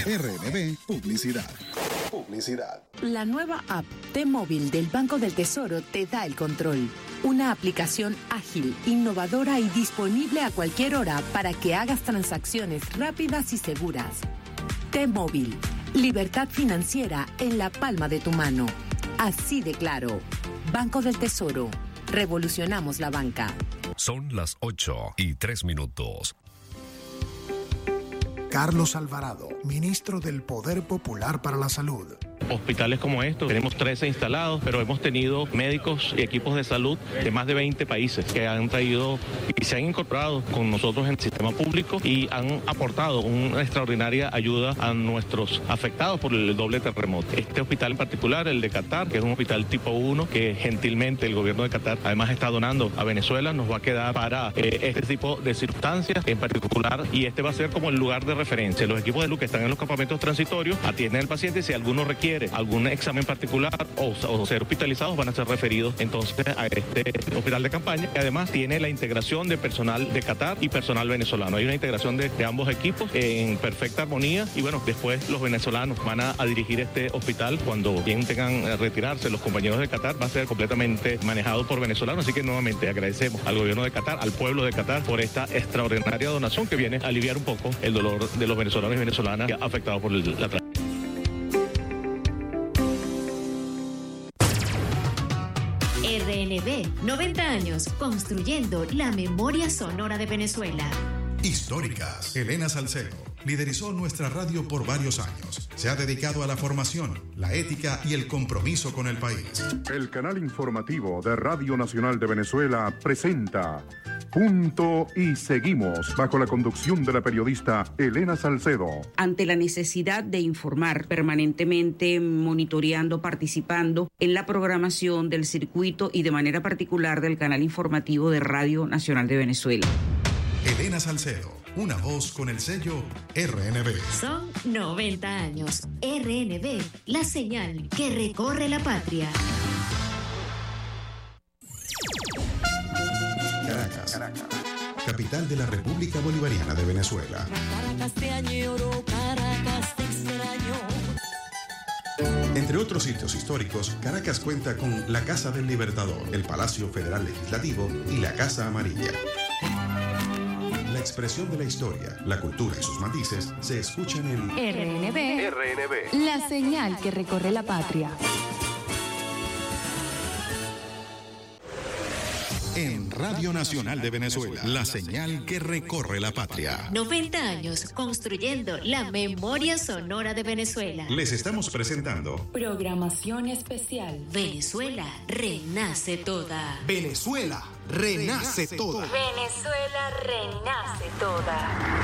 RNB Publicidad. La nueva app T-Móvil del Banco del Tesoro te da el control. Una aplicación ágil, innovadora y disponible a cualquier hora para que hagas transacciones rápidas y seguras. T-Móvil, libertad financiera en la palma de tu mano. Así de claro. Banco del Tesoro. Revolucionamos la banca. Son las 8:03. Carlos Alvarado, ministro del Poder Popular para la Salud. Hospitales como estos, tenemos 13 instalados, pero hemos tenido médicos y equipos de salud de más de 20 países que han traído y se han incorporado con nosotros en el sistema público y han aportado una extraordinaria ayuda a nuestros afectados por el doble terremoto. Este hospital en particular, el de Qatar, que es un hospital tipo 1, que gentilmente el gobierno de Qatar además está donando a Venezuela, nos va a quedar para este tipo de circunstancias en particular, y este va a ser como el lugar de referencia. Los equipos de salud que están en los campamentos transitorios atienden al paciente. Si alguno requiere algún examen particular o ser hospitalizados, van a ser referidos entonces a este hospital de campaña, que además tiene la integración de personal de Qatar y personal venezolano. Hay una integración de ambos equipos en perfecta armonía, y bueno, después los venezolanos van a dirigir este hospital cuando bien tengan retirarse los compañeros de Qatar. Va a ser completamente manejado por venezolanos, así que nuevamente agradecemos al gobierno de Qatar, al pueblo de Qatar, por esta extraordinaria donación que viene a aliviar un poco el dolor de los venezolanos y venezolanas afectados por la tragedia. RNB, 90 años construyendo la memoria sonora de Venezuela. Históricas. Elena Salcedo liderizó nuestra radio por varios años. Se ha dedicado a la formación, la ética y el compromiso con el país. El canal informativo de Radio Nacional de Venezuela presenta Punto y Seguimos, bajo la conducción de la periodista Elena Salcedo. Ante la necesidad de informar permanentemente, monitoreando, participando en la programación del circuito y de manera particular del canal informativo de Radio Nacional de Venezuela. Elena Salcedo, una voz con el sello RNB. Son 90 años. RNB, la señal que recorre la patria. Caracas, capital de la República Bolivariana de Venezuela. Caracas te añoro, Caracas te extraño. Entre otros sitios históricos, Caracas cuenta con la Casa del Libertador, el Palacio Federal Legislativo y la Casa Amarilla. La expresión de la historia, la cultura y sus matices se escuchan en RNB, la señal que recorre la patria. En Radio Nacional de Venezuela, la señal que recorre la patria. 90 años construyendo la memoria sonora de Venezuela. Les estamos presentando Programación especial. Venezuela renace toda. Venezuela renace toda. Venezuela renace toda.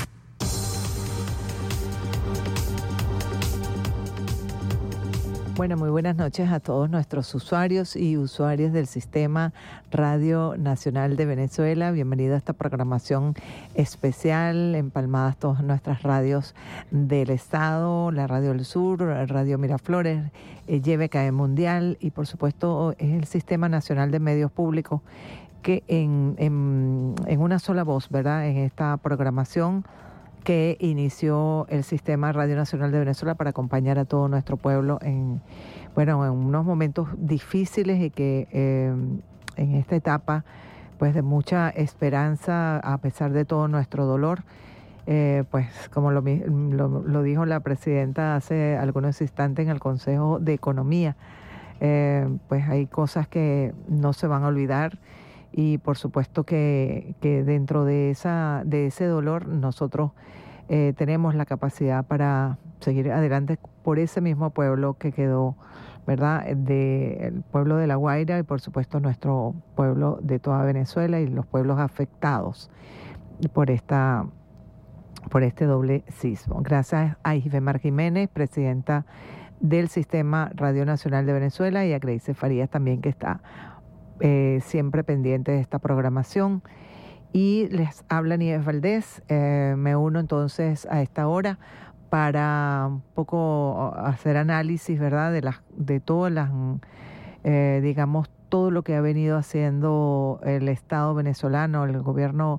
Bueno, muy buenas noches a todos nuestros usuarios y usuarias del Sistema Radio Nacional de Venezuela. Bienvenido a esta programación especial, empalmadas todas nuestras radios del Estado, la Radio del Sur, Radio Miraflores, YBKE Mundial y por supuesto es el Sistema Nacional de Medios Públicos que en una sola voz, ¿verdad?, en esta programación que inició el Sistema Radio Nacional de Venezuela para acompañar a todo nuestro pueblo en unos momentos difíciles y que en esta etapa pues de mucha esperanza a pesar de todo nuestro dolor, pues como lo dijo la presidenta hace algunos instantes en el Consejo de Economía, pues hay cosas que no se van a olvidar. Y por supuesto que dentro de ese dolor nosotros tenemos la capacidad para seguir adelante por ese mismo pueblo que quedó, ¿verdad?, el pueblo de La Guaira y por supuesto nuestro pueblo de toda Venezuela y los pueblos afectados por este doble sismo. Gracias a Isbemar Jiménez, presidenta del Sistema Radio Nacional de Venezuela, y a Grace Farías también, que está siempre pendiente de esta programación. Y les habla Nieves Valdés. Me uno entonces a esta hora para un poco hacer análisis, ¿verdad?, de todas las, digamos, todo lo que ha venido haciendo el Estado venezolano, el gobierno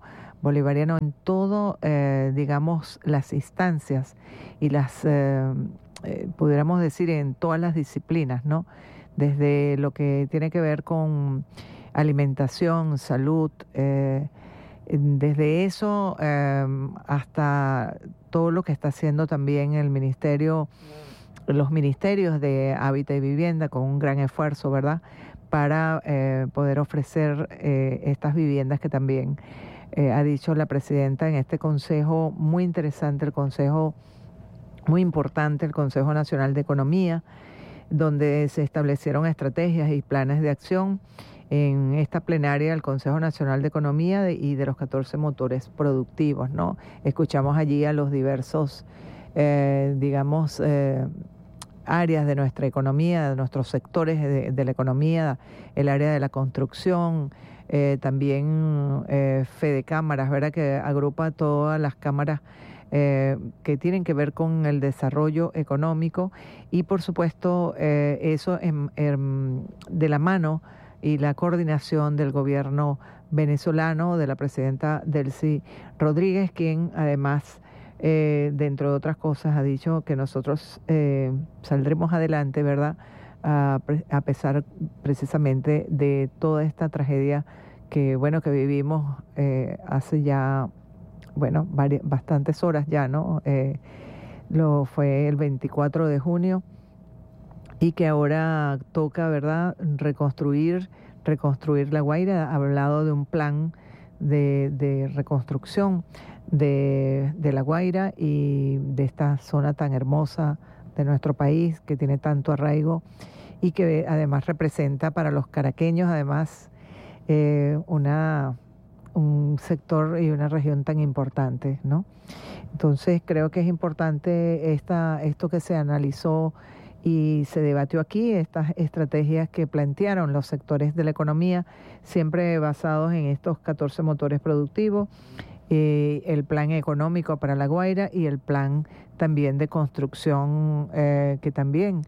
bolivariano en todo, digamos, las instancias y las, pudiéramos decir, en todas las disciplinas, ¿no? Desde lo que tiene que ver con alimentación, salud, desde eso hasta todo lo que está haciendo también el ministerio, los ministerios de Hábitat y Vivienda, con un gran esfuerzo, ¿verdad?, para poder ofrecer estas viviendas que también ha dicho la presidenta en este consejo muy interesante, el consejo muy importante, el Consejo Nacional de Economía, donde se establecieron estrategias y planes de acción en esta plenaria del Consejo Nacional de Economía y de los 14 motores productivos, ¿no? Escuchamos allí a los diversos, digamos, áreas de nuestra economía, de nuestros sectores de la economía, el área de la construcción, también Fede Cámaras, ¿verdad?, que agrupa todas las cámaras que tienen que ver con el desarrollo económico y, por supuesto, eso de la mano y la coordinación del gobierno venezolano, de la presidenta Delcy Rodríguez, quien además, dentro de otras cosas, ha dicho que nosotros saldremos adelante, ¿verdad?, a pesar precisamente de toda esta tragedia que vivimos hace ya, bastantes horas ya, ¿no? Fue el 24 de junio y que ahora toca, ¿verdad?, reconstruir La Guaira. Ha hablado de un plan de reconstrucción de La Guaira y de esta zona tan hermosa de nuestro país que tiene tanto arraigo y que además representa para los caraqueños además un sector y una región tan importante, ¿no? Entonces creo que es importante esto que se analizó y se debatió aquí, estas estrategias que plantearon los sectores de la economía, siempre basados en estos 14 motores productivos, el plan económico para La Guaira y el plan también de construcción que también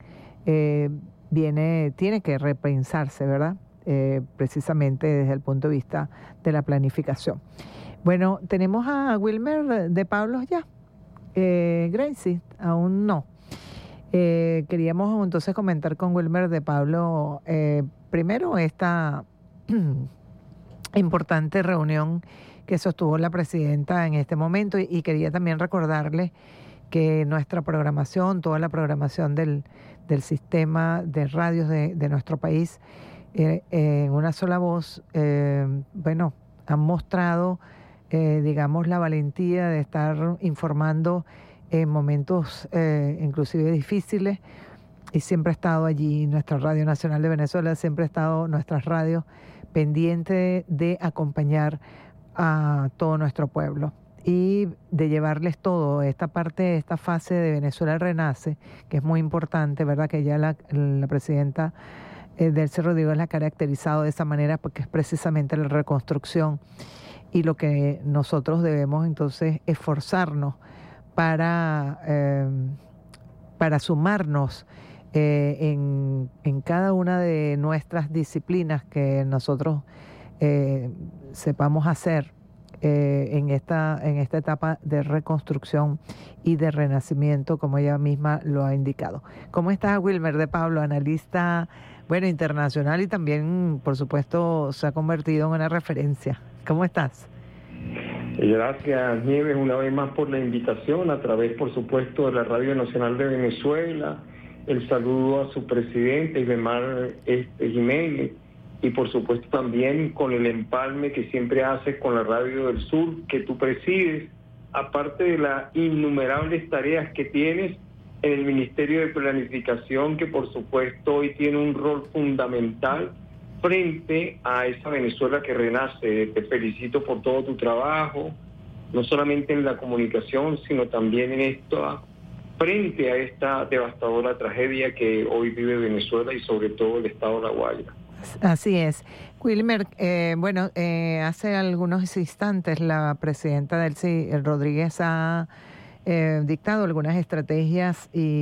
tiene que repensarse, ¿verdad? Precisamente desde el punto de vista de la planificación. Bueno, tenemos a Wilmer de Pablos ya. Gracie, aún no. Queríamos entonces comentar con Wilmer de Pablo primero esta importante reunión que sostuvo la presidenta en este momento y quería también recordarle que nuestra programación, toda la programación del sistema de radios de nuestro país, en una sola voz, han mostrado, digamos, la valentía de estar informando en momentos inclusive difíciles, y siempre ha estado allí nuestra Radio Nacional de Venezuela, siempre ha estado nuestras radios pendientes de acompañar a todo nuestro pueblo y de llevarles todo, esta fase de Venezuela Renace, que es muy importante, ¿verdad?, que ya la presidenta Delcy Rodríguez la ha caracterizado de esa manera, porque es precisamente la reconstrucción y lo que nosotros debemos entonces esforzarnos para sumarnos en cada una de nuestras disciplinas que nosotros sepamos hacer en esta etapa de reconstrucción y de renacimiento, como ella misma lo ha indicado. ¿Cómo estás, Wilmer de Pablo, analista internacional y también, por supuesto, se ha convertido en una referencia? ¿Cómo estás? Gracias, Nieves, una vez más por la invitación a través, por supuesto, de la Radio Nacional de Venezuela. El saludo a su presidente, Ibemar Jiménez, y por supuesto también con el empalme que siempre haces con la Radio del Sur, que tú presides, aparte de las innumerables tareas que tienes en el Ministerio de Planificación, que por supuesto hoy tiene un rol fundamental frente a esa Venezuela que renace. Te felicito por todo tu trabajo, no solamente en la comunicación, sino también en esto, frente a esta devastadora tragedia que hoy vive Venezuela y sobre todo el estado de La Guaira. Así es. Wilmer, hace algunos instantes la presidenta Delcy Rodríguez ha dictado algunas estrategias y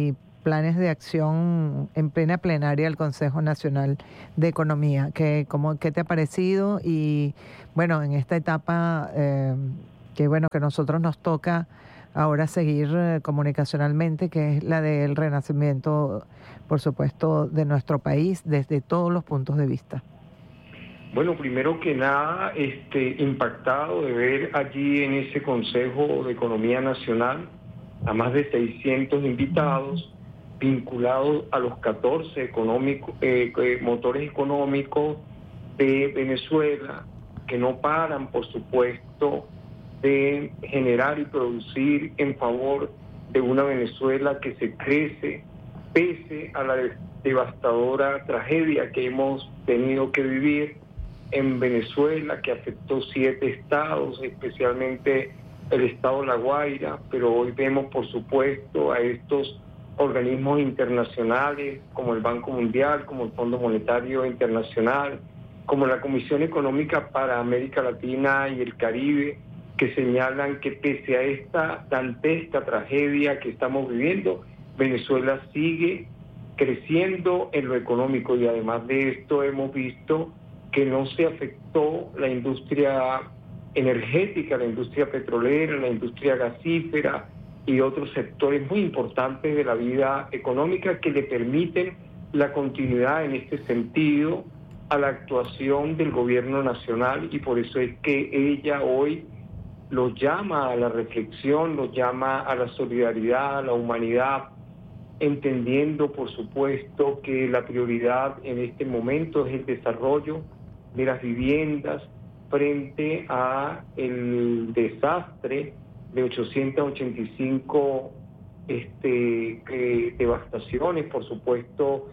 planes de acción en plena plenaria del Consejo Nacional de Economía. ¿Qué te ha parecido? Y bueno, en esta etapa que nosotros nos toca ahora seguir comunicacionalmente, que es la del renacimiento, por supuesto, de nuestro país desde todos los puntos de vista. Bueno, primero que nada, impactado de ver allí en ese Consejo de Economía Nacional a más de 600 invitados vinculados a los 14 motores económicos de Venezuela, que no paran, por supuesto, de generar y producir en favor de una Venezuela que se crece pese a la devastadora tragedia que hemos tenido que vivir en Venezuela, que afectó 7 estados, especialmente el estado de La Guaira, pero hoy vemos, por supuesto, a estos organismos internacionales como el Banco Mundial, como el Fondo Monetario Internacional, como la Comisión Económica para América Latina y el Caribe, que señalan que pese a esta dantesca tragedia que estamos viviendo, Venezuela sigue creciendo en lo económico, y además de esto hemos visto que no se afectó la industria energética, la industria petrolera, la industria gasífera y otros sectores muy importantes de la vida económica que le permiten la continuidad en este sentido a la actuación del gobierno nacional, y por eso es que ella hoy los llama a la reflexión, los llama a la solidaridad, a la humanidad, entendiendo, por supuesto, que la prioridad en este momento es el desarrollo de las viviendas frente a el desastre de 885 devastaciones, por supuesto,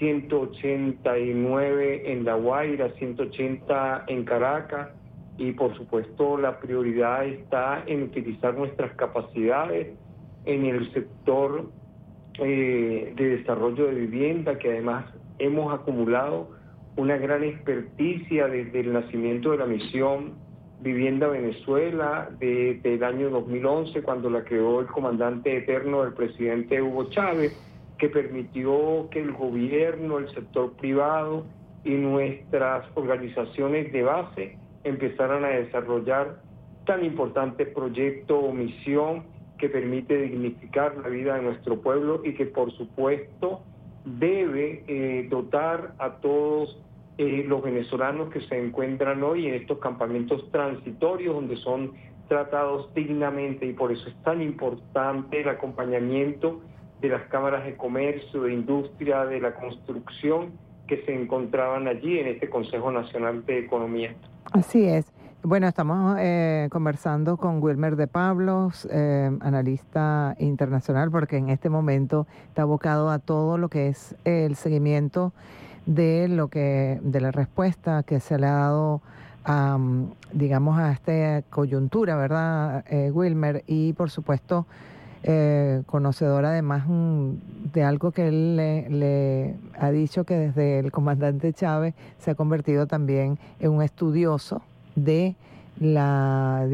189 en La Guaira, 180 en Caracas, y por supuesto la prioridad está en utilizar nuestras capacidades en el sector de desarrollo de vivienda, que además hemos acumulado una gran experticia desde el nacimiento de la misión Vivienda Venezuela desde el año 2011, cuando la creó el comandante eterno del presidente Hugo Chávez, que permitió que el gobierno, el sector privado y nuestras organizaciones de base empezaran a desarrollar tan importante proyecto o misión que permite dignificar la vida de nuestro pueblo y que por supuesto debe dotar a todos los venezolanos que se encuentran hoy en estos campamentos transitorios donde son tratados dignamente, y por eso es tan importante el acompañamiento de las cámaras de comercio, de industria, de la construcción que se encontraban allí en este Consejo Nacional de Economía. Así es. Bueno, estamos conversando con Wilmer de Pablos, analista internacional, porque en este momento está abocado a todo lo que es el seguimiento de la respuesta que se le ha dado a esta coyuntura, ¿verdad, Wilmer? Y por supuesto, conocedor además de algo que él le ha dicho, que desde el comandante Chávez se ha convertido también en un estudioso de la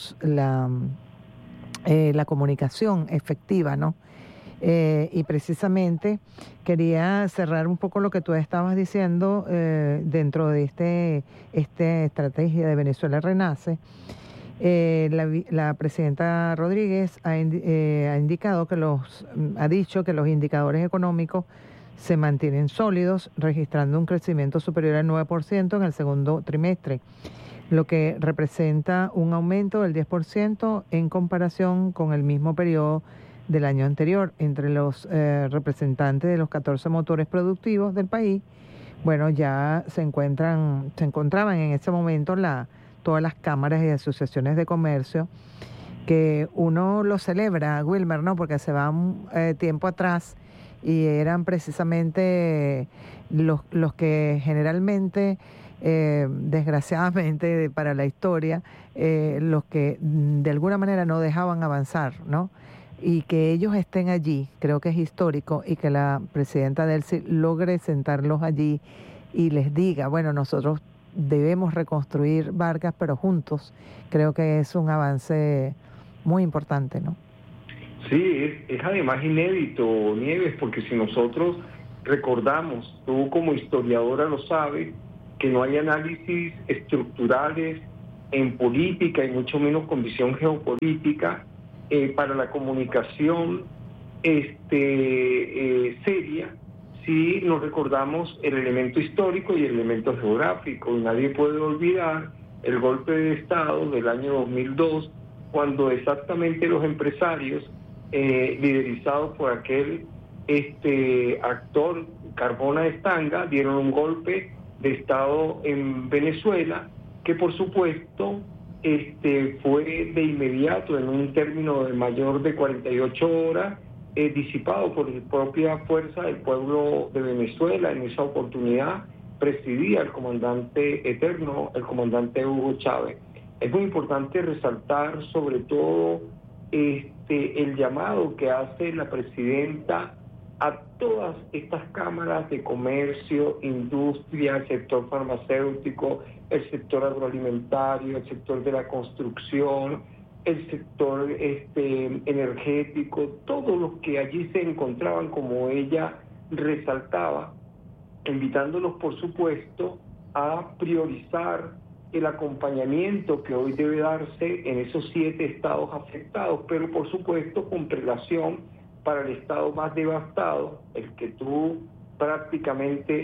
comunicación efectiva, ¿no? Y precisamente quería cerrar un poco lo que tú estabas diciendo dentro de esta estrategia de Venezuela Renace. La presidenta Rodríguez ha dicho que los indicadores económicos se mantienen sólidos, registrando un crecimiento superior al 9% en el segundo trimestre, lo que representa un aumento del 10% en comparación con el mismo periodo del año anterior. Entre los representantes de los 14 motores productivos del país, bueno, ya se encontraban en ese momento todas las cámaras y asociaciones de comercio, que uno lo celebra, Wilmer, ¿no? Porque se va tiempo atrás y eran precisamente los que generalmente, desgraciadamente para la historia, los que de alguna manera no dejaban avanzar, ¿no? Y que ellos estén allí, creo que es histórico, y que la presidenta Delcy logre sentarlos allí y les diga, bueno, nosotros debemos reconstruir Vargas, pero juntos, creo que es un avance muy importante, ¿no? Sí, es además inédito, Nieves, porque si nosotros recordamos, tú como historiadora lo sabes, que no hay análisis estructurales en política y mucho menos con visión geopolítica para la comunicación seria, si nos recordamos el elemento histórico y el elemento geográfico. Y nadie puede olvidar el golpe de Estado del año 2002, cuando exactamente los empresarios, liderizados por aquel actor Carbona Estanga, dieron un golpe de Estado en Venezuela, que por supuesto fue de inmediato, en un término de mayor de 48 horas, disipado por la propia fuerza del pueblo de Venezuela. En esa oportunidad presidía el comandante eterno, el comandante Hugo Chávez. Es muy importante resaltar sobre todo el llamado que hace la presidenta a todas estas cámaras de comercio, industria, el sector farmacéutico, el sector agroalimentario, el sector de la construcción, el sector energético, todos los que allí se encontraban, como ella resaltaba, invitándolos, por supuesto, a priorizar el acompañamiento que hoy debe darse en esos 7 estados afectados, pero por supuesto con prelación para el estado más devastado, en el que tú prácticamente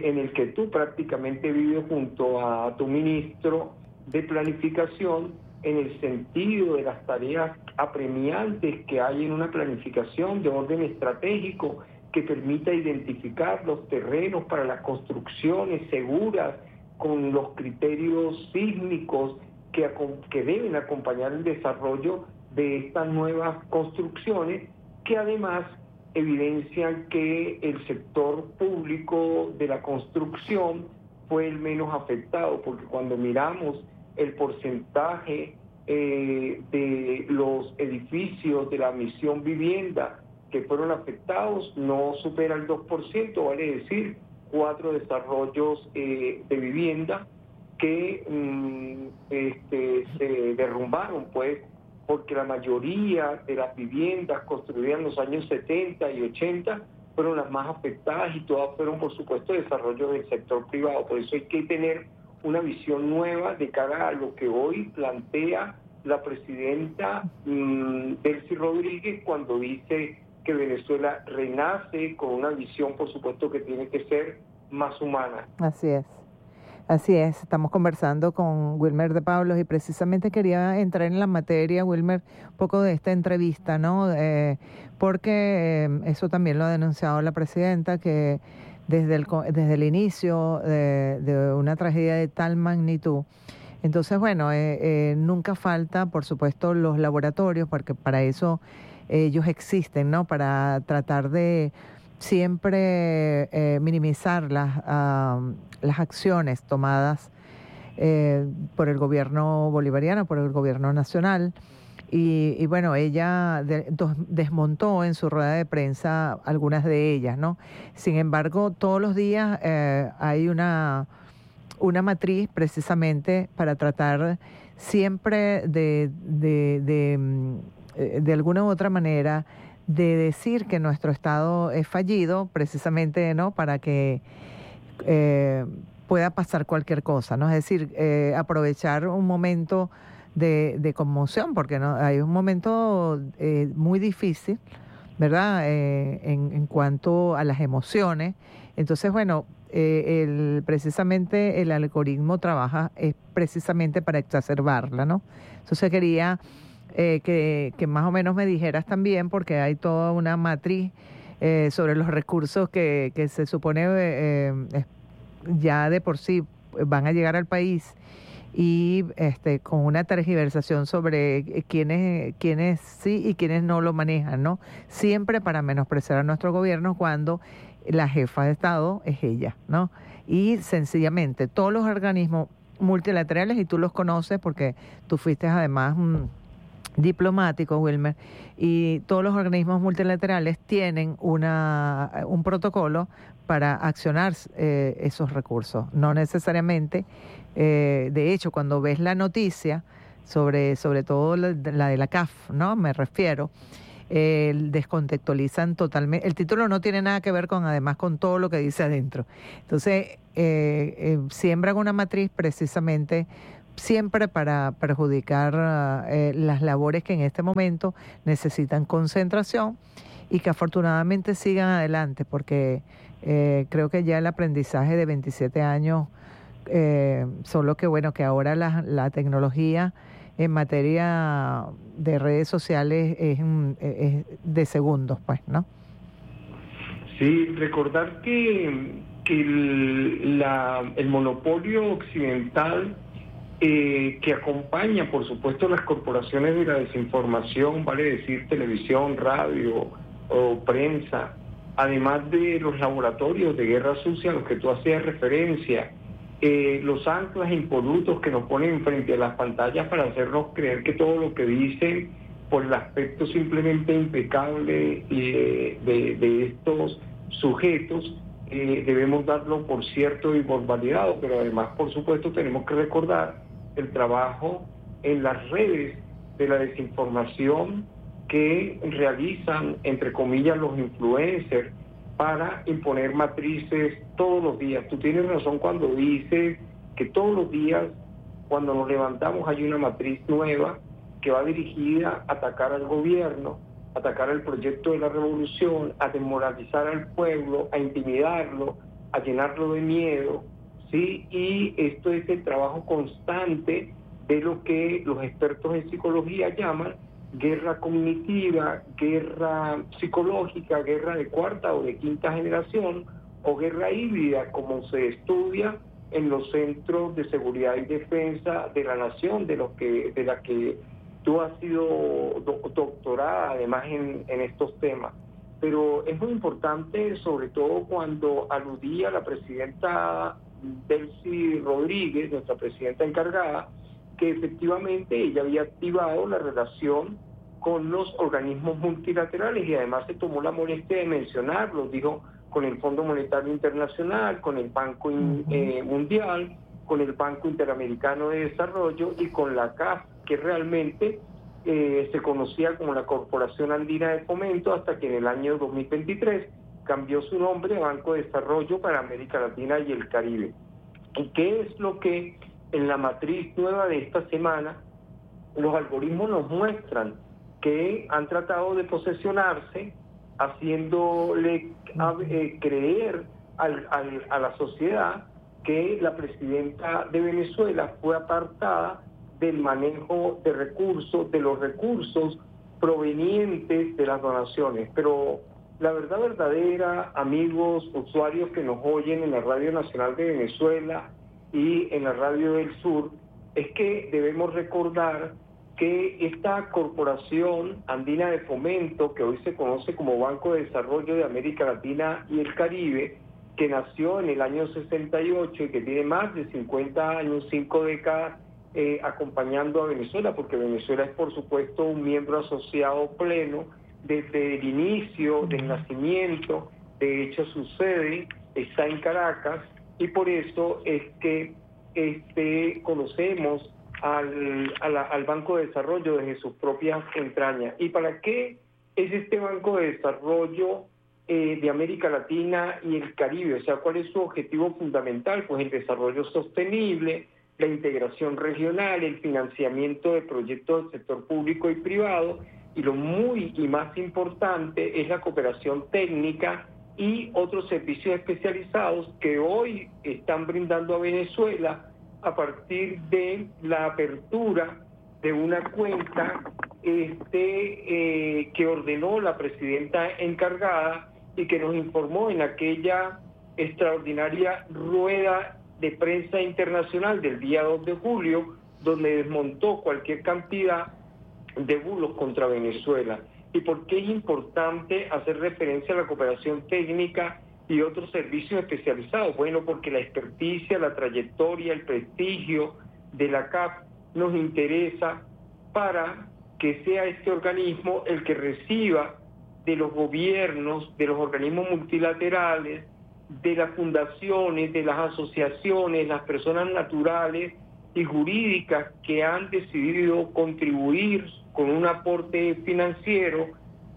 vives junto a tu ministro de Planificación, en el sentido de las tareas apremiantes que hay en una planificación de orden estratégico que permita identificar los terrenos para las construcciones seguras con los criterios sísmicos que deben acompañar el desarrollo de estas nuevas construcciones, que además evidencian que el sector público de la construcción fue el menos afectado, porque cuando miramos el porcentaje de los edificios de la misión vivienda que fueron afectados no supera el 2%, vale decir, 4 desarrollos de vivienda que se derrumbaron, pues, porque la mayoría de las viviendas construidas en los años 70 y 80 fueron las más afectadas, y todas fueron, por supuesto, desarrollos del sector privado. Por eso hay que tener una visión nueva de cara a lo que hoy plantea la presidenta Delcy Rodríguez cuando dice que Venezuela renace con una visión, por supuesto, que tiene que ser más humana. Así es. Así es, estamos conversando con Wilmer de Pablos y precisamente quería entrar en la materia, Wilmer, un poco de esta entrevista, ¿no? Porque eso también lo ha denunciado la presidenta, que desde el inicio de una tragedia de tal magnitud, entonces, bueno, nunca falta, por supuesto, los laboratorios, porque para eso ellos existen, ¿no? Para tratar de siempre minimizar las acciones tomadas por el gobierno bolivariano, por el gobierno nacional. Y bueno, ella desmontó en su rueda de prensa algunas de ellas, ¿no? Sin embargo, todos los días hay una matriz precisamente para tratar siempre de alguna u otra manera de decir que nuestro Estado es fallido, precisamente, ¿no? Para que pueda pasar cualquier cosa, ¿no? Es decir, aprovechar un momento de conmoción, porque no hay un momento muy difícil, ¿verdad? En cuanto a las emociones. Entonces, bueno, precisamente el algoritmo trabaja precisamente para exacerbarla, ¿no? Entonces quería que más o menos me dijeras también, porque hay toda una matriz sobre los recursos que se supone ya de por sí van a llegar al país, y con una tergiversación sobre quiénes sí y quiénes no lo manejan, ¿no? Siempre para menospreciar a nuestro gobierno cuando la jefa de Estado es ella, ¿no? Y sencillamente todos los organismos multilaterales, y tú los conoces porque tú fuiste además diplomático, Wilmer, y todos los organismos multilaterales tienen un protocolo para accionar esos recursos. No necesariamente, de hecho, cuando ves la noticia sobre todo la de la CAF, ¿no? Me refiero, descontextualizan totalmente. El título no tiene nada que ver además con todo lo que dice adentro. Entonces, siembran una matriz precisamente siempre para perjudicar las labores que en este momento necesitan concentración y que afortunadamente sigan adelante, porque creo que ya el aprendizaje de 27 años, solo que bueno, que ahora la tecnología en materia de redes sociales es de segundos, pues, ¿no? Sí, recordar que el monopolio occidental que acompaña, por supuesto, las corporaciones de la desinformación, vale decir televisión, radio o prensa, además de los laboratorios de guerra sucia a los que tú hacías referencia, los anclas impolutos que nos ponen frente a las pantallas para hacernos creer que todo lo que dicen, por el aspecto simplemente impecable de estos sujetos, debemos darlo por cierto y por validado, pero además, por supuesto, tenemos que recordar el trabajo en las redes de la desinformación que realizan, entre comillas, los influencers para imponer matrices todos los días. Tú tienes razón cuando dices que todos los días, cuando nos levantamos, hay una matriz nueva que va dirigida a atacar al gobierno, a atacar el proyecto de la revolución, a desmoralizar al pueblo, a intimidarlo, a llenarlo de miedo, ¿sí? Y esto es el trabajo constante de lo que los expertos en psicología llaman guerra cognitiva, guerra psicológica, guerra de cuarta o de quinta generación, o guerra híbrida, como se estudia en los centros de seguridad y defensa de la nación, de la que tú has sido doctorada además en estos temas. Pero es muy importante, sobre todo cuando aludía a la presidenta Delcy Rodríguez, nuestra presidenta encargada, que efectivamente ella había activado la relación con los organismos multilaterales y además se tomó la molestia de mencionarlos, dijo, con el Fondo Monetario Internacional, con el Banco Mundial, con el Banco Interamericano de Desarrollo y con la CAF, que realmente se conocía como la Corporación Andina de Fomento, hasta que en el año 2023 cambió su nombre a Banco de Desarrollo para América Latina y el Caribe. ¿Y qué es lo que en la matriz nueva de esta semana los algoritmos nos muestran? Que han tratado de posesionarse, haciéndole creer a la sociedad que la presidenta de Venezuela fue apartada del manejo de recursos, de los recursos provenientes de las donaciones. Pero la verdad verdadera, amigos, usuarios que nos oyen en la Radio Nacional de Venezuela y en la Radio del Sur, es que debemos recordar que esta Corporación Andina de Fomento, que hoy se conoce como Banco de Desarrollo de América Latina y el Caribe, que nació en el año 68 y que tiene más de 50 años, 5 décadas, acompañando a Venezuela, porque Venezuela es, por supuesto, un miembro asociado pleno desde el inicio del nacimiento. De hecho, su sede está en Caracas y por eso es que conocemos al Banco de Desarrollo desde sus propias entrañas. ¿Y para qué es este Banco de Desarrollo de América Latina y el Caribe? O sea, ¿cuál es su objetivo fundamental? Pues el desarrollo sostenible, la integración regional, el financiamiento de proyectos del sector público y privado, y lo muy y más importante es la cooperación técnica y otros servicios especializados que hoy están brindando a Venezuela a partir de la apertura de una cuenta que ordenó la presidenta encargada y que nos informó en aquella extraordinaria rueda de prensa internacional del día 2 de julio, donde desmontó cualquier cantidad de bulos contra Venezuela. ¿Y por qué es importante hacer referencia a la cooperación técnica y otros servicios especializados? Bueno, porque la experticia, la trayectoria, el prestigio de la CAF nos interesa para que sea este organismo el que reciba de los gobiernos, de los organismos multilaterales, de las fundaciones, de las asociaciones, las personas naturales y jurídicas que han decidido contribuir con un aporte financiero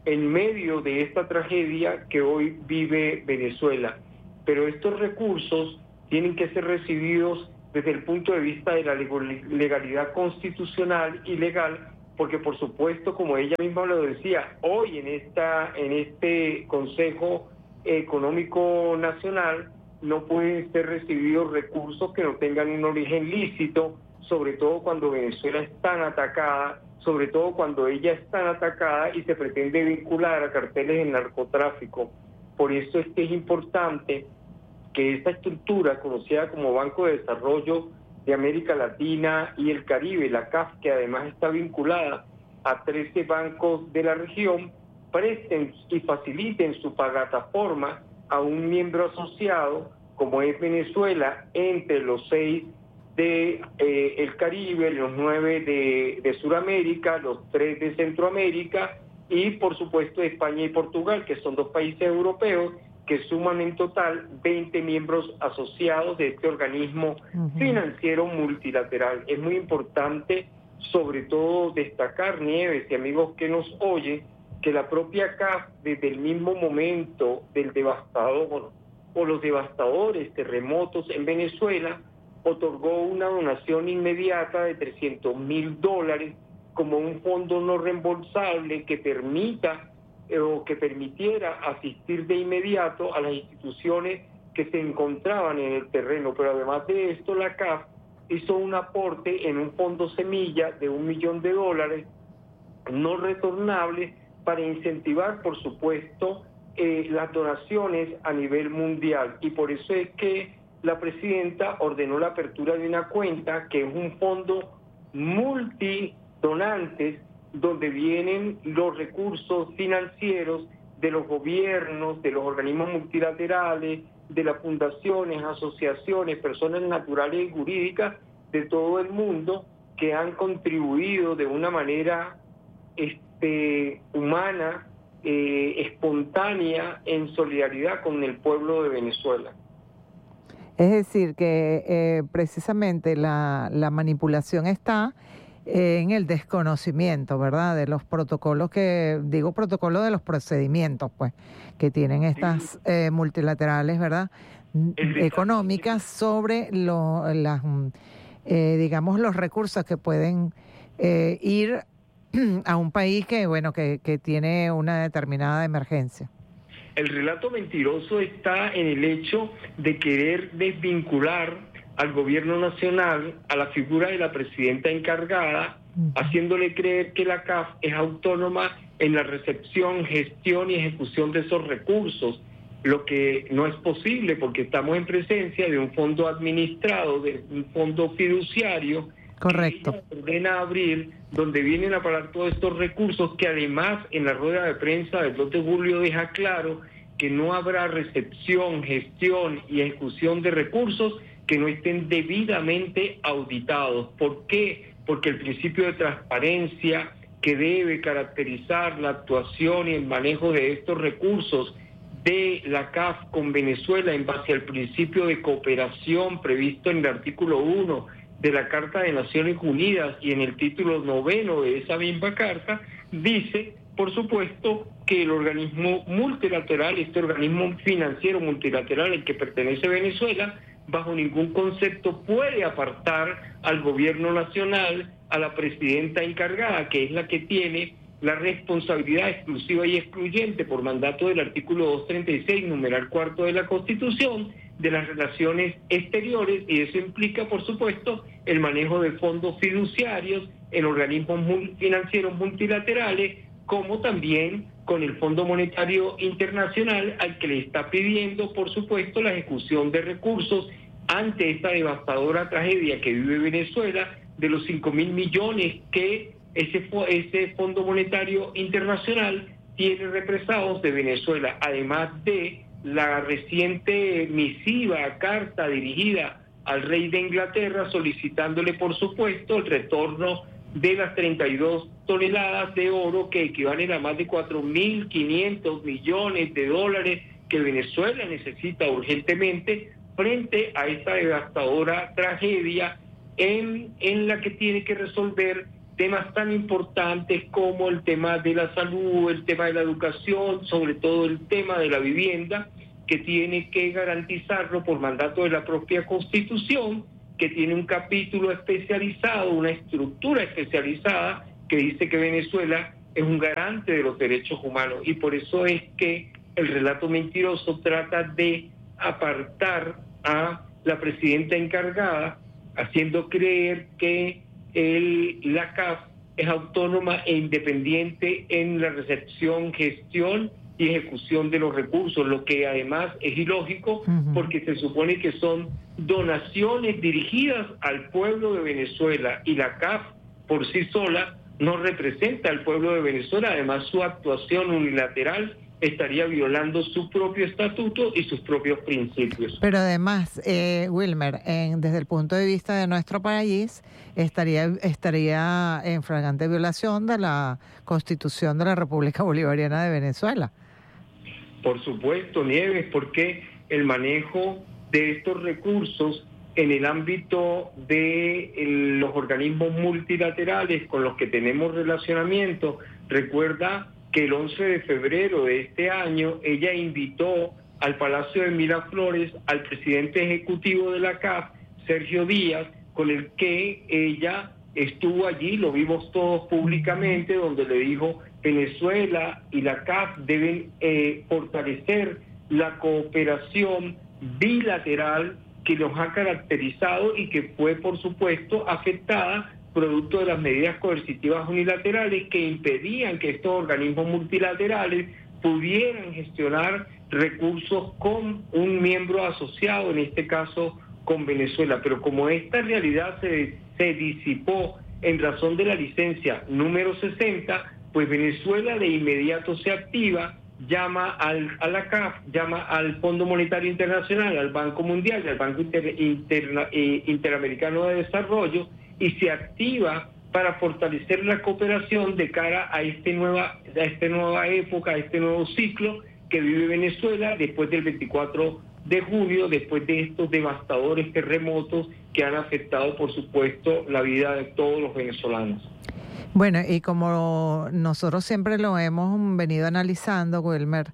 en medio de esta tragedia que hoy vive Venezuela. Pero estos recursos tienen que ser recibidos desde el punto de vista de la legalidad constitucional y legal, porque por supuesto, como ella misma lo decía, hoy en este Consejo Económico Nacional no pueden ser recibidos recursos que no tengan un origen lícito, sobre todo cuando Venezuela es tan atacada, sobre todo cuando ella es tan atacada y se pretende vincular a carteles de narcotráfico. Por eso es que es importante que esta estructura, conocida como Banco de Desarrollo de América Latina y el Caribe, la CAF, que además está vinculada a 13 bancos de la región, presten y faciliten su plataforma a un miembro asociado, como es Venezuela, entre los 6 de el Caribe, los 9 de Sudamérica, los 3 de Centroamérica y por supuesto España y Portugal, que son 2 países europeos que suman en total 20 miembros asociados de este organismo financiero multilateral. Es muy importante, sobre todo, destacar, Nieves y amigos que nos oyen, que la propia CAF, desde el mismo momento del devastador o los devastadores terremotos en Venezuela, otorgó una donación inmediata de $300,000 como un fondo no reembolsable que permitiera asistir de inmediato a las instituciones que se encontraban en el terreno. Pero además de esto, la CAF hizo un aporte en un fondo semilla de $1 millón no retornable para incentivar, por supuesto, las donaciones a nivel mundial. Y por eso es que la presidenta ordenó la apertura de una cuenta que es un fondo multidonantes, donde vienen los recursos financieros de los gobiernos, de los organismos multilaterales, de las fundaciones, asociaciones, personas naturales y jurídicas de todo el mundo que han contribuido de una manera humana, espontánea, en solidaridad con el pueblo de Venezuela. Es decir, que precisamente la manipulación está en el desconocimiento, ¿verdad?, de los protocolos protocolo de los procedimientos, pues, que tienen estas multilaterales, ¿verdad?, económicas sobre los recursos que pueden ir a un país que tiene una determinada emergencia. El relato mentiroso está en el hecho de querer desvincular al gobierno nacional, a la figura de la presidenta encargada, haciéndole creer que la CAF es autónoma en la recepción, gestión y ejecución de esos recursos, lo que no es posible porque estamos en presencia de un fondo administrado, de un fondo fiduciario. Correcto. Que ella ordena abrir, donde vienen a parar todos estos recursos, que además en la rueda de prensa del 2 de julio deja claro que no habrá recepción, gestión y ejecución de recursos que no estén debidamente auditados. ¿Por qué? Porque el principio de transparencia que debe caracterizar la actuación y el manejo de estos recursos de la CAF con Venezuela en base al principio de cooperación previsto en el artículo 1 de la Carta de Naciones Unidas y en el título 9 de esa misma carta, dice, por supuesto, que el organismo multilateral, este organismo financiero multilateral al que pertenece Venezuela, bajo ningún concepto puede apartar al gobierno nacional, a la presidenta encargada, que es la que tiene la responsabilidad exclusiva y excluyente por mandato del artículo 236, numeral 4 de la Constitución, de las relaciones exteriores, y eso implica, por supuesto, el manejo de fondos fiduciarios en organismos financieros multilaterales, como también con el Fondo Monetario Internacional, al que le está pidiendo, por supuesto, la ejecución de recursos ante esta devastadora tragedia que vive Venezuela, de los 5.000 millones que ese Fondo Monetario Internacional tiene represados de Venezuela, además de la reciente misiva, carta dirigida al rey de Inglaterra, solicitándole, por supuesto, el retorno de las 32 toneladas de oro, que equivalen a más de 4.500 millones de dólares que Venezuela necesita urgentemente frente a esta devastadora tragedia en la que tiene que resolver temas tan importantes como el tema de la salud, el tema de la educación, sobre todo el tema de la vivienda, que tiene que garantizarlo por mandato de la propia Constitución, que tiene un capítulo especializado, una estructura especializada que dice que Venezuela es un garante de los derechos humanos, y por eso es que el relato mentiroso trata de apartar a la presidenta encargada, haciendo creer que la CAF es autónoma e independiente en la recepción, gestión y ejecución de los recursos, lo que además es ilógico, porque se supone que son donaciones dirigidas al pueblo de Venezuela, y la CAF por sí sola no representa al pueblo de Venezuela. Además, su actuación unilateral estaría violando su propio estatuto y sus propios principios. Pero además, Wilmer, desde el punto de vista de nuestro país, estaría en flagrante violación de la Constitución de la República Bolivariana de Venezuela. Por supuesto, Nieves, porque el manejo de estos recursos en el ámbito de los organismos multilaterales con los que tenemos relacionamiento, recuerda que el 11 de febrero de este año ella invitó al Palacio de Miraflores al presidente ejecutivo de la CAF, Sergio Díaz, con el que ella estuvo allí, lo vimos todos públicamente, donde le dijo: Venezuela y la CAF deben fortalecer la cooperación bilateral que los ha caracterizado y que fue, por supuesto, afectada producto de las medidas coercitivas unilaterales que impedían que estos organismos multilaterales pudieran gestionar recursos con un miembro asociado, en este caso con Venezuela. Pero como esta realidad se disipó en razón de la licencia número 60, pues Venezuela de inmediato se activa, llama a la CAF, llama al Fondo Monetario Internacional, al Banco Mundial y al Banco Interamericano de Desarrollo, y se activa para fortalecer la cooperación de cara a esta nueva época, a este nuevo ciclo que vive Venezuela después del 24 de junio, después de estos devastadores terremotos que han afectado, por supuesto, la vida de todos los venezolanos. Bueno, y como nosotros siempre lo hemos venido analizando, Wilmer,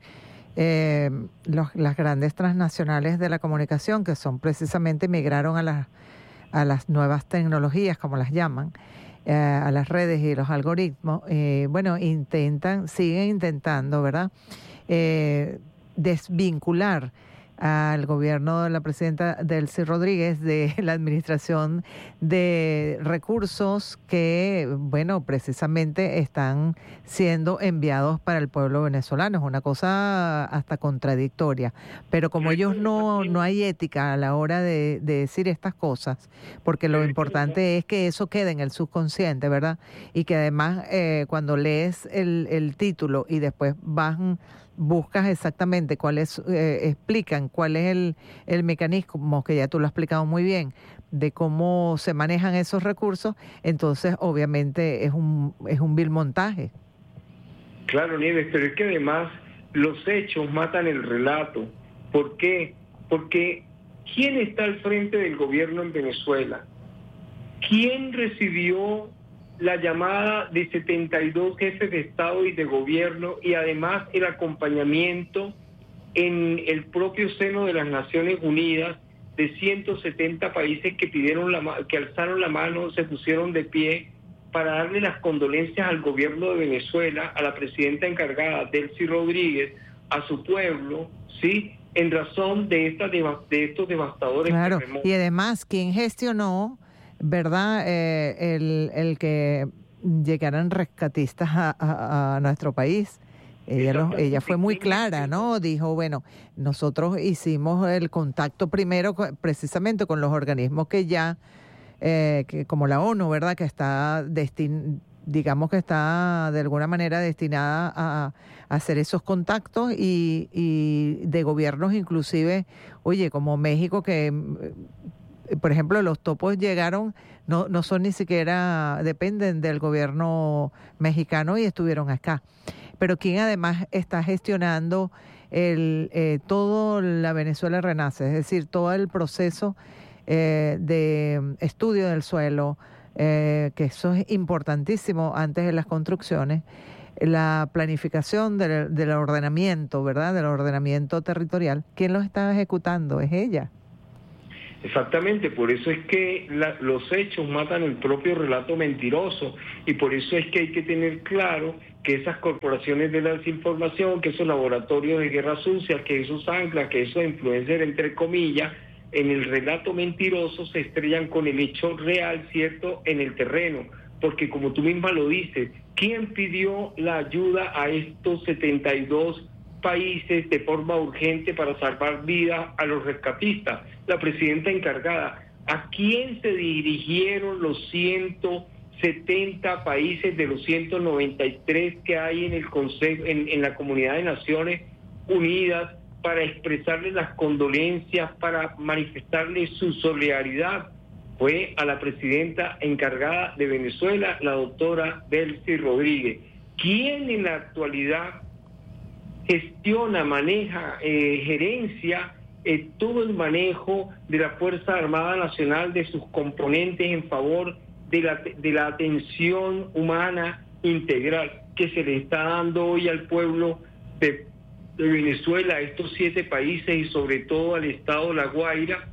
las grandes transnacionales de la comunicación, que son precisamente migraron a las nuevas tecnologías, como las llaman, a las redes y los algoritmos, siguen intentando, ¿verdad?, desvincular al gobierno de la presidenta Delcy Rodríguez de la administración de recursos que, precisamente están siendo enviados para el pueblo venezolano. Es una cosa hasta contradictoria. Pero como ellos no hay ética a la hora de decir estas cosas, porque lo importante es que eso quede en el subconsciente, ¿verdad? Y que además cuando lees el título y después buscas exactamente explican cuál es el mecanismo, que ya tú lo has explicado muy bien, de cómo se manejan esos recursos, entonces obviamente es un vil montaje. Claro, Nieves, pero es que además los hechos matan el relato. ¿Por qué? Porque ¿quién está al frente del gobierno en Venezuela? ¿Quién recibió la llamada de 72 jefes de Estado y de gobierno, y además el acompañamiento en el propio seno de las Naciones Unidas de 170 países que alzaron la mano, se pusieron de pie para darle las condolencias al gobierno de Venezuela, a la presidenta encargada, Delcy Rodríguez, a su pueblo, ¿sí?, en razón de estos devastadores terremotos? Y además, ¿quién gestionó, verdad, el que llegaran rescatistas a nuestro país? Ella fue muy clara, ¿no? Dijo, nosotros hicimos el contacto primero precisamente con los organismos que ya, como la ONU, ¿verdad?, que está digamos que está de alguna manera destinada a hacer esos contactos, y de gobiernos inclusive, como México, que por ejemplo los topos llegaron, no son ni siquiera, dependen del gobierno mexicano y estuvieron acá. Pero quien además está gestionando todo la Venezuela Renace, es decir, todo el proceso de estudio del suelo, que eso es importantísimo antes de las construcciones, la planificación del ordenamiento, ¿verdad? Del ordenamiento territorial. ¿Quién lo está ejecutando? Es ella. Exactamente, por eso es que los hechos matan el propio relato mentiroso, y por eso es que hay que tener claro que esas corporaciones de la desinformación, que esos laboratorios de guerra sucia, que esos anclas, que esos influencers, entre comillas, en el relato mentiroso se estrellan con el hecho real, ¿cierto?, en el terreno. Porque como tú misma lo dices, ¿quién pidió la ayuda a estos 72 países de forma urgente para salvar vidas a los rescatistas? La presidenta encargada. ¿A quién se dirigieron los 170 países de los 193 que hay en el Consejo, en la Comunidad de Naciones Unidas, para expresarles las condolencias, para manifestarles su solidaridad? Fue a la presidenta encargada de Venezuela, la doctora Delcy Rodríguez. ¿Quién en la actualidad gestiona, maneja, gerencia todo el manejo de la Fuerza Armada Nacional, de sus componentes en favor de la atención humana integral que se le está dando hoy al pueblo de Venezuela, a estos 7 países y sobre todo al Estado de La Guaira?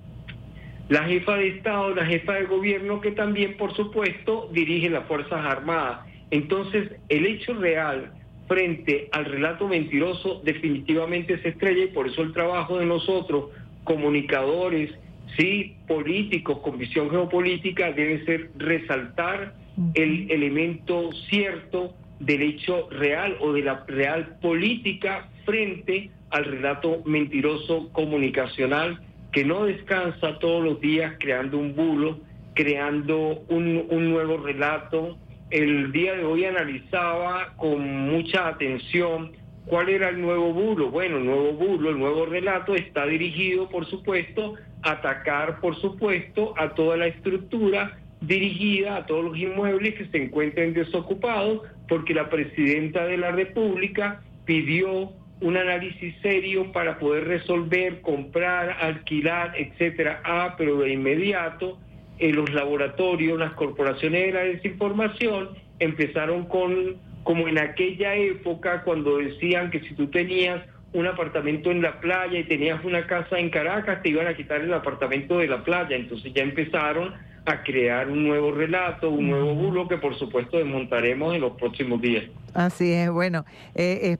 La jefa de Estado, la jefa de gobierno, que también, por supuesto, dirige las Fuerzas Armadas. Entonces, el hecho real frente al relato mentiroso definitivamente se estrella, y por eso el trabajo de nosotros, comunicadores, sí, políticos con visión geopolítica, debe ser resaltar el elemento cierto del hecho real o de la real política frente al relato mentiroso comunicacional que no descansa todos los días creando un bulo, creando un nuevo relato. El día de hoy analizaba con mucha atención cuál era el nuevo bulo. Bueno, el nuevo bulo, el nuevo relato está dirigido, por supuesto, a atacar, por supuesto, a toda la estructura dirigida a todos los inmuebles que se encuentren desocupados, porque la presidenta de la República pidió un análisis serio para poder resolver, comprar, alquilar, etcétera. Pero de inmediato los laboratorios, las corporaciones de la desinformación empezaron como en aquella época cuando decían que si tú tenías un apartamento en la playa y tenías una casa en Caracas, te iban a quitar el apartamento de la playa. Entonces ya empezaron a crear un nuevo relato, un nuevo bulo que por supuesto desmontaremos en los próximos días. Así es, bueno, es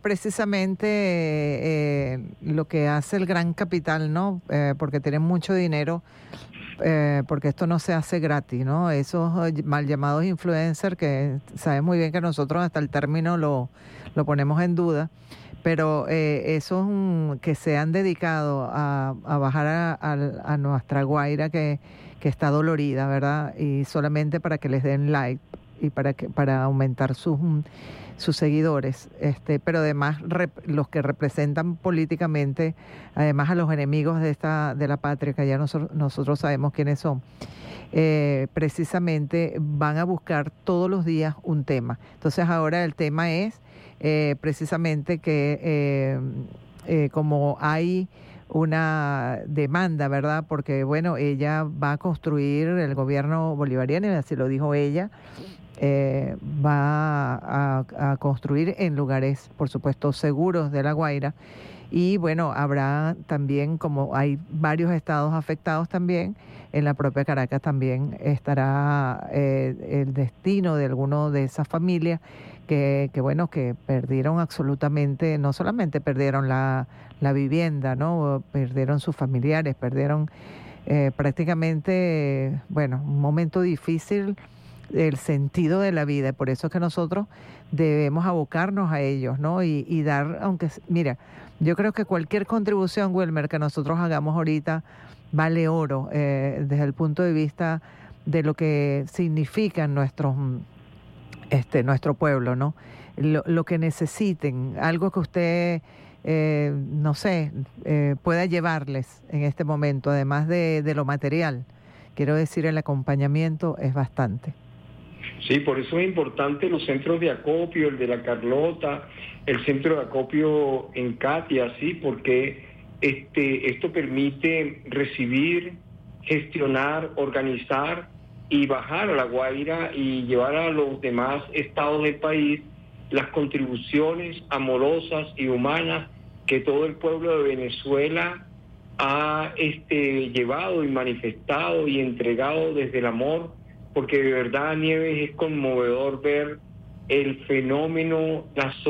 precisamente lo que hace el gran capital, ¿no? Porque tienen mucho dinero, porque esto no se hace gratis, ¿no? Esos mal llamados influencers, que saben muy bien que nosotros hasta el término lo ponemos en duda, pero esos que se han dedicado a bajar a nuestra Guaira que está dolorida, ¿verdad? Y solamente para que les den like y para aumentar sus seguidores, pero además los que representan políticamente, además a los enemigos de la patria, que ya nosotros sabemos quiénes son, precisamente van a buscar todos los días un tema. Entonces ahora el tema es precisamente que como hay una demanda, ¿verdad? Porque, bueno, ella va a construir, el gobierno bolivariano, y así lo dijo ella, va a construir en lugares, por supuesto, seguros de La Guaira. Y, bueno, habrá también, como hay varios estados afectados también, en la propia Caracas también estará el destino de alguno de esas familias que bueno, que perdieron absolutamente, no solamente perdieron la vivienda, ¿no? Perdieron sus familiares, perdieron prácticamente, bueno, un momento difícil, el sentido de la vida. Por eso es que nosotros debemos abocarnos a ellos, ¿no? Y dar, aunque, mira, yo creo que cualquier contribución, Wilmer, que nosotros hagamos ahorita vale oro desde el punto de vista de lo que significan nuestro pueblo, ¿no? Lo que necesiten, algo que usted, no sé, pueda llevarles en este momento, además de lo material. Quiero decir, el acompañamiento es bastante. Sí, por eso es importante los centros de acopio, el de La Carlota, el centro de acopio en Katia, sí, porque esto permite recibir, gestionar, organizar y bajar a La Guaira y llevar a los demás estados del país las contribuciones amorosas y humanas que todo el pueblo de Venezuela ha llevado y manifestado y entregado desde el amor, porque de verdad, Nieves, es conmovedor ver el fenómeno, la